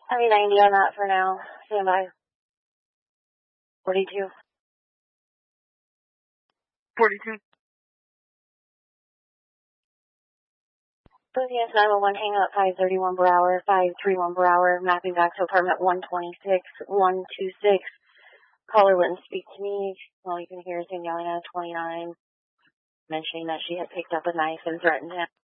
Heavy 90 on that for now. Stand by. 42. 42. Yes, 911, hang up 531 per hour, 531 per hour, mapping back to apartment 126, 126. Caller wouldn't speak to me. All you can hear is him yelling at 29, mentioning that she had picked up a knife and threatened him.